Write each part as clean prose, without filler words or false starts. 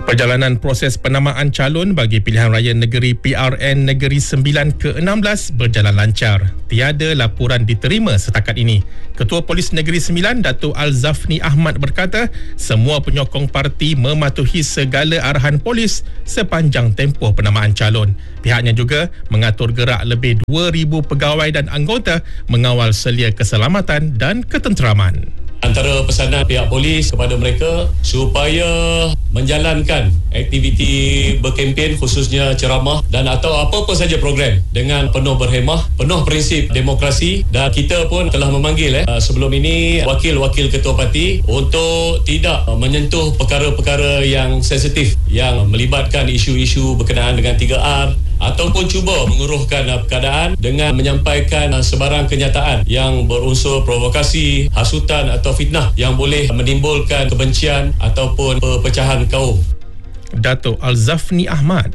Perjalanan proses penamaan calon bagi pilihan raya negeri PRN Negeri Sembilan ke-16 berjalan lancar. Tiada laporan diterima setakat ini. Ketua Polis Negeri Sembilan, Datuk Al-Zafni Ahmad berkata, semua penyokong parti mematuhi segala arahan polis sepanjang tempoh penamaan calon. Pihaknya juga mengatur gerak lebih 2,000 pegawai dan anggota mengawal selia keselamatan dan ketenteraman. Antara pesanan pihak polis kepada mereka supaya menjalankan aktiviti berkempen khususnya ceramah dan atau apa-apa saja program dengan penuh berhemah, penuh prinsip demokrasi, dan kita pun telah memanggil sebelum ini wakil-wakil ketua parti untuk tidak menyentuh perkara-perkara yang sensitif yang melibatkan isu-isu berkenaan dengan 3R ataupun cuba menguruhkan keadaan dengan menyampaikan sebarang kenyataan yang berunsur provokasi, hasutan atau fitnah yang boleh menimbulkan kebencian ataupun perpecahan kaum. Datuk Al-Zafni Ahmad.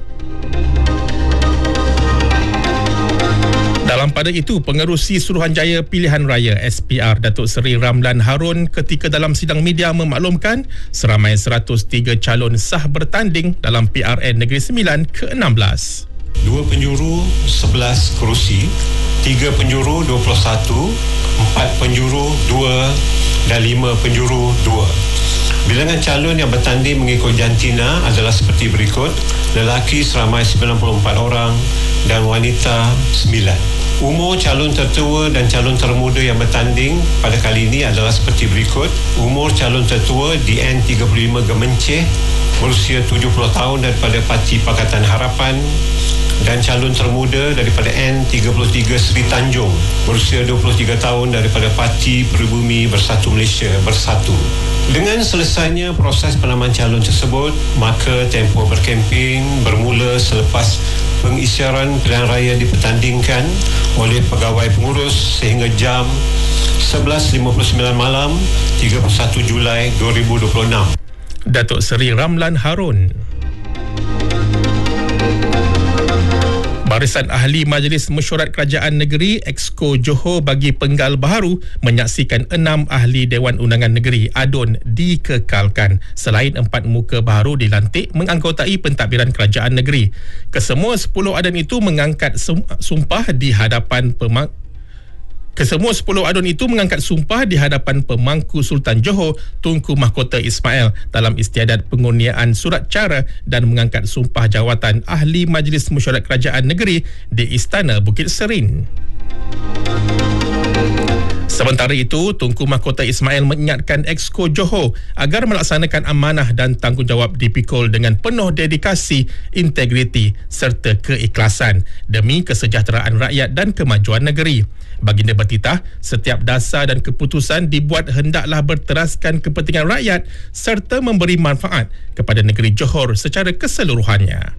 Dalam pada itu, Pengerusi Suruhanjaya Pilihan Raya SPR Datuk Seri Ramlan Harun ketika dalam sidang media memaklumkan seramai 103 calon sah bertanding dalam PRN Negeri Sembilan ke-16. 2 penjuru 11 kerusi, 3 penjuru 21, 4 penjuru 2 dan 5 penjuru 2. Bilangan calon yang bertanding mengikut jantina adalah seperti berikut: lelaki seramai 94 orang dan wanita 9. Umur calon tertua dan calon termuda yang bertanding pada kali ini adalah seperti berikut: umur calon tertua DN35 Gemenceh berusia 70 tahun daripada Parti Pakatan Harapan, dan calon termuda daripada N33 Seri Tanjung berusia 23 tahun daripada Parti Peribumi Bersatu Malaysia Bersatu. Dengan selesainya proses penamaan calon tersebut, maka tempoh berkempen bermula selepas pengisytiharan pilihan raya dipertandingkan oleh pegawai pengurus sehingga jam 11.59 malam 31 Julai 2026. Datuk Seri Ramlan Harun. Barisan Ahli Majlis Mesyuarat Kerajaan Negeri Exco Johor bagi penggal baharu menyaksikan 6 ahli Dewan Undangan Negeri ADUN dikekalkan selain 4 muka baharu dilantik menganggotai pentadbiran kerajaan negeri. Kesemua 10 ADUN itu mengangkat sumpah di hadapan Kesemua 10 ADUN itu mengangkat sumpah di hadapan Pemangku Sultan Johor Tunku Mahkota Ismail dalam istiadat pengurniaan surat cara dan mengangkat sumpah jawatan Ahli Majlis Mesyuarat Kerajaan Negeri di Istana Bukit Serin. Sementara itu, Tunku Mahkota Ismail mengingatkan Exco Johor agar melaksanakan amanah dan tanggungjawab dipikul dengan penuh dedikasi, integriti serta keikhlasan demi kesejahteraan rakyat dan kemajuan negeri. Baginda bertitah, setiap dasar dan keputusan dibuat hendaklah berteraskan kepentingan rakyat serta memberi manfaat kepada negeri Johor secara keseluruhannya.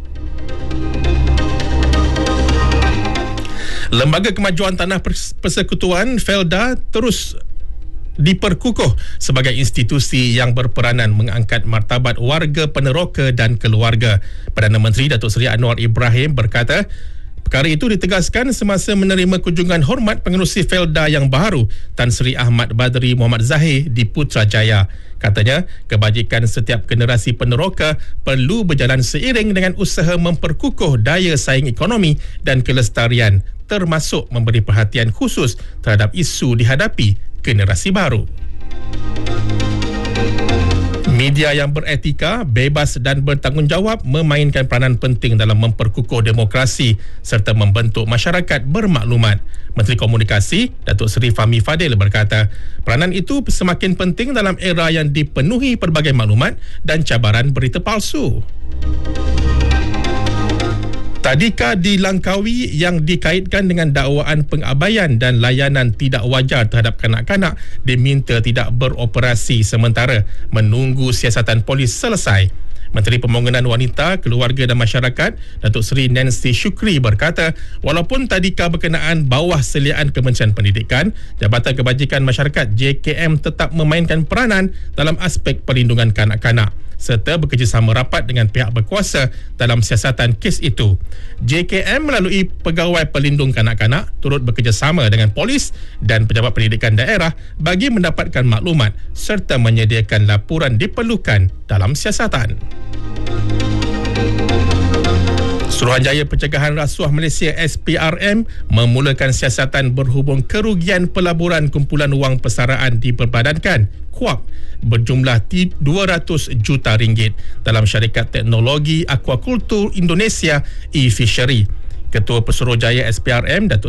Lembaga Kemajuan Tanah Persekutuan Felda terus diperkukuh sebagai institusi yang berperanan mengangkat martabat warga peneroka dan keluarga. Perdana Menteri Datuk Seri Anwar Ibrahim berkata, perkara itu ditegaskan semasa menerima kunjungan hormat pengerusi Felda yang baharu Tan Sri Ahmad Badri Muhammad Zahir di Putrajaya. Katanya, kebajikan setiap generasi peneroka perlu berjalan seiring dengan usaha memperkukuh daya saing ekonomi dan kelestarian, termasuk memberi perhatian khusus terhadap isu dihadapi generasi baru. Media yang beretika, bebas dan bertanggungjawab memainkan peranan penting dalam memperkukuh demokrasi serta membentuk masyarakat bermaklumat. Menteri Komunikasi Datuk Seri Fahmi Fadil berkata, peranan itu semakin penting dalam era yang dipenuhi pelbagai maklumat dan cabaran berita palsu. Tadika dilangkaui yang dikaitkan dengan dakwaan pengabaian dan layanan tidak wajar terhadap kanak-kanak diminta tidak beroperasi sementara menunggu siasatan polis selesai. Menteri Pembangunan Wanita, Keluarga dan Masyarakat Datuk Seri Nancy Shukri berkata, walaupun tadika berkenaan bawah seliaan Kementerian Pendidikan, Jabatan Kebajikan Masyarakat JKM tetap memainkan peranan dalam aspek perlindungan kanak-kanak serta bekerjasama rapat dengan pihak berkuasa dalam siasatan kes itu. JKM melalui Pegawai Pelindung Kanak-kanak turut bekerjasama dengan polis dan pejabat pendidikan daerah bagi mendapatkan maklumat serta menyediakan laporan diperlukan dalam siasatan. Suruhanjaya Pencegahan Rasuah Malaysia SPRM memulakan siasatan berhubung kerugian pelaburan kumpulan wang persaraan diperbadankan KUAP berjumlah 200 juta ringgit dalam syarikat teknologi aquakultur Indonesia e-Fishery. Ketua Pesuruhjaya SPRM Datuk